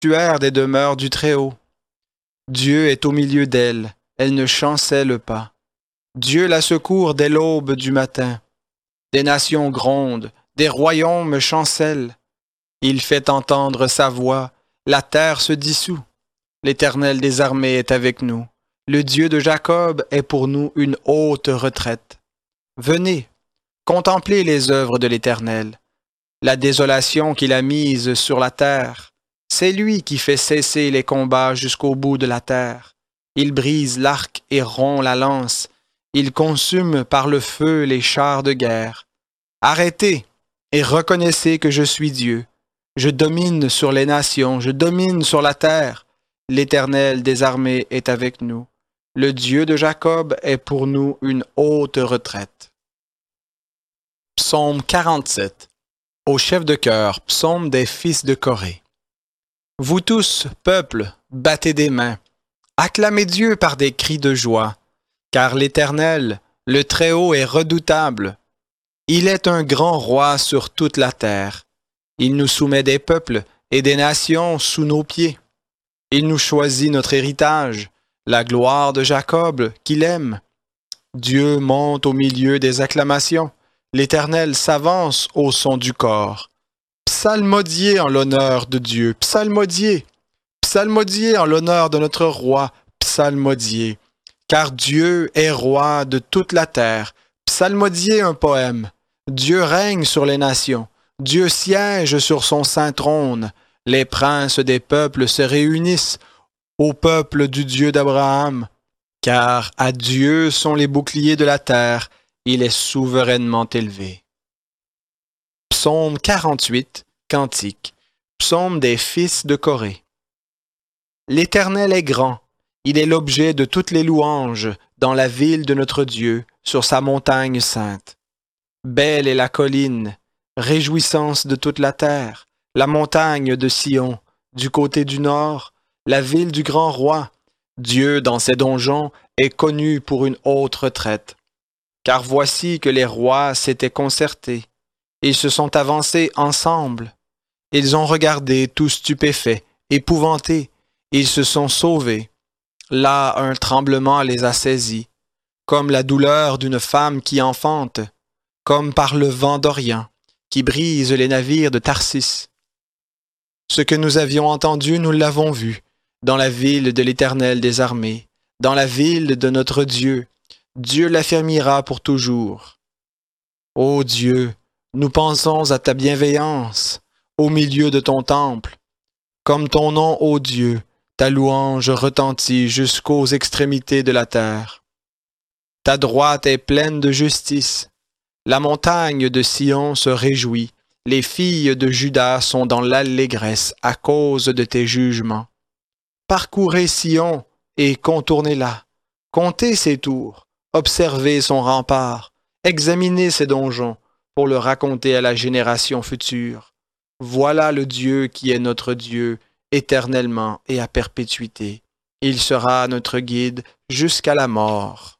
sanctuaire des demeures du Très-Haut. Dieu est au milieu d'elle, elle ne chancelle pas. Dieu la secourt dès l'aube du matin. Des nations grondent, des royaumes chancellent. Il fait entendre sa voix, la terre se dissout. L'Éternel des armées est avec nous. Le Dieu de Jacob est pour nous une haute retraite. Venez, contemplez les œuvres de l'Éternel, la désolation qu'il a mise sur la terre. C'est lui qui fait cesser les combats jusqu'au bout de la terre. Il brise l'arc et rompt la lance. Il consume par le feu les chars de guerre. Arrêtez et reconnaissez que je suis Dieu. Je domine sur les nations, je domine sur la terre. L'Éternel des armées est avec nous. Le Dieu de Jacob est pour nous une haute retraite. Psaume 47. Au chef de chœur, psaume des fils de Corée. Vous tous, peuple, battez des mains. Acclamez Dieu par des cris de joie. Car l'Éternel, le Très-Haut, est redoutable. Il est un grand roi sur toute la terre. Il nous soumet des peuples et des nations sous nos pieds. Il nous choisit notre héritage, la gloire de Jacob qu'il aime. Dieu monte au milieu des acclamations. L'Éternel s'avance au son du cor. Psalmodiez en l'honneur de Dieu, psalmodiez. Psalmodiez en l'honneur de notre roi, psalmodiez. Car Dieu est roi de toute la terre. Psalmodiez un poème. Dieu règne sur les nations. Dieu siège sur son saint trône. Les princes des peuples se réunissent au peuple du Dieu d'Abraham. Car à Dieu sont les boucliers de la terre. Il est souverainement élevé. Psaume 48, Cantique. Psaume des fils de Corée. L'Éternel est grand. Il est l'objet de toutes les louanges dans la ville de notre Dieu, sur sa montagne sainte. Belle est la colline, réjouissance de toute la terre, la montagne de Sion, du côté du nord, la ville du grand roi. Dieu, dans ses donjons, est connu pour une haute retraite. Car voici que les rois s'étaient concertés. Ils se sont avancés ensemble. Ils ont regardé tout stupéfaits, épouvantés. Ils se sont sauvés. Là, un tremblement les a saisis, comme la douleur d'une femme qui enfante, comme par le vent d'Orient, qui brise les navires de Tarsis. Ce que nous avions entendu, nous l'avons vu, dans la ville de l'Éternel des armées, dans la ville de notre Dieu. Dieu l'affermira pour toujours. Ô Dieu, nous pensons à ta bienveillance, au milieu de ton temple. Comme ton nom, ô Dieu, ta louange retentit jusqu'aux extrémités de la terre. Ta droite est pleine de justice. La montagne de Sion se réjouit. Les filles de Juda sont dans l'allégresse à cause de tes jugements. Parcourez Sion et contournez-la. Comptez ses tours. Observez son rempart. Examinez ses donjons pour le raconter à la génération future. Voilà le Dieu qui est notre Dieu, éternellement et à perpétuité. Il sera notre guide jusqu'à la mort.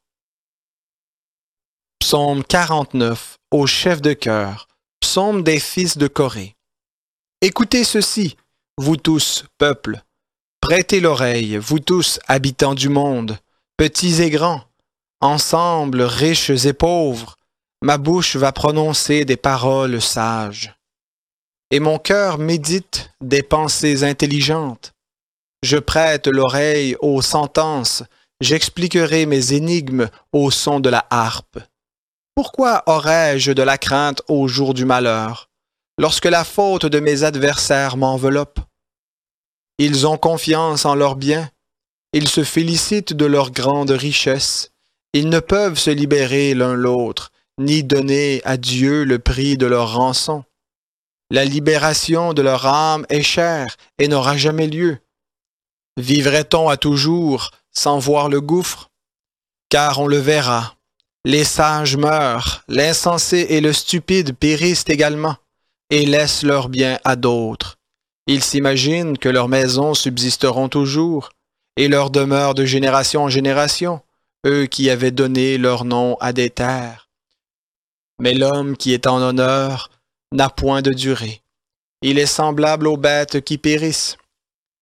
Psaume 49, au chef de chœur, psaume des fils de Corée. Écoutez ceci, vous tous, peuple. Prêtez l'oreille, vous tous, habitants du monde, petits et grands, ensemble, riches et pauvres. Ma bouche va prononcer des paroles sages. Et mon cœur médite des pensées intelligentes. Je prête l'oreille aux sentences, j'expliquerai mes énigmes au son de la harpe. Pourquoi aurais-je de la crainte au jour du malheur, lorsque la faute de mes adversaires m'enveloppe? Ils ont confiance en leurs biens, ils se félicitent de leur grande richesse, ils ne peuvent se libérer l'un l'autre, ni donner à Dieu le prix de leur rançon. La libération de leur âme est chère et n'aura jamais lieu. Vivrait-on à toujours sans voir le gouffre? Car on le verra. Les sages meurent, l'insensé et le stupide périssent également, et laissent leurs biens à d'autres. Ils s'imaginent que leurs maisons subsisteront toujours, et leurs demeures de génération en génération, eux qui avaient donné leur nom à des terres. Mais l'homme qui est en honneur n'a point de durée. Il est semblable aux bêtes qui périssent.